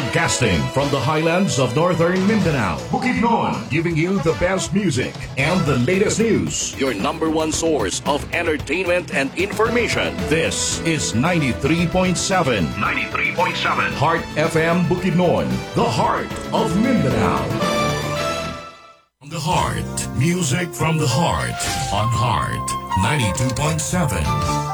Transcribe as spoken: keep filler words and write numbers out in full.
Broadcasting from the highlands of northern Mindanao, Bukidnon, giving you the best music and the latest news. Your number one source of entertainment and information. This is ninety-three point seven. ninety-three point seven. Heart F M Bukidnon, the heart of Mindanao. From the heart, music from the heart on Heart ninety-two point seven.